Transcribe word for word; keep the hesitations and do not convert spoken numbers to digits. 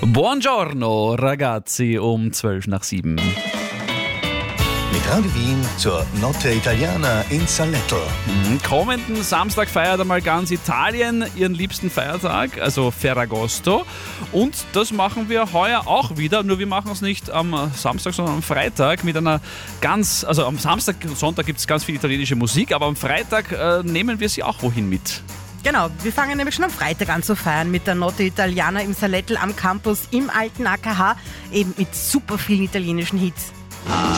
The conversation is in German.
Buongiorno ragazzi um zwölf nach sieben. Mit Radio Wien zur Notte Italiana in Salletto. Mhm. Kommenden Samstag feiert einmal ganz Italien ihren liebsten Feiertag, also Ferragosto. Und das machen wir heuer auch wieder, nur wir machen es nicht am Samstag, sondern am Freitag mit einer ganz, also am Samstag und Sonntag gibt es ganz viel italienische Musik, aber am Freitag äh, nehmen wir sie auch wohin mit. Genau, wir fangen nämlich schon am Freitag an zu feiern mit der Notte Italiana im Salettel am Campus im alten A K H, eben mit super vielen italienischen Hits.